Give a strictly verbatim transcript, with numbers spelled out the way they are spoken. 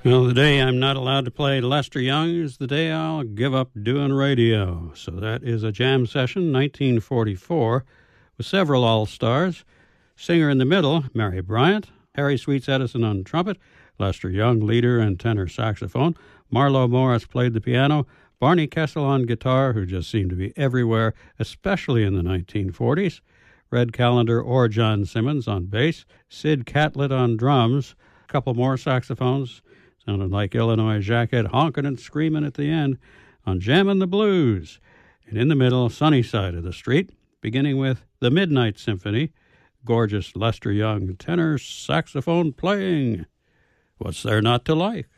Well, the day I'm not allowed to play Lester Young is the day I'll give up doing radio. So that is a jam session, nineteen forty-four, with several all-stars. Singer in the middle, Mary Bryant, Harry Sweets Edison on trumpet, Lester Young, leader and tenor saxophone, Marlo Morris played the piano, Barney Kessel on guitar, who just seemed to be everywhere, especially in the nineteen forties, Red Callender or John Simmons on bass, Sid Catlett on drums, a couple more saxophones, sounded like Illinois Jacquet honking and screaming at the end on Jammin' the Blues. And in the middle, sunny side of the street, beginning with the Midnight Symphony, gorgeous Lester Young tenor saxophone playing. What's there not to like?